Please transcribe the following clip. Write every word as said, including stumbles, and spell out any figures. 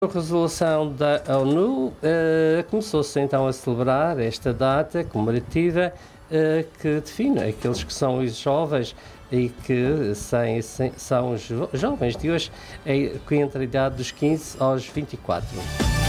A resolução da ONU eh, começou-se então a celebrar esta data comemorativa eh, que define aqueles que são os jovens e que sem, sem- são os jo- jovens de hoje, eh, que entre a idade dos quinze aos vinte e quatro.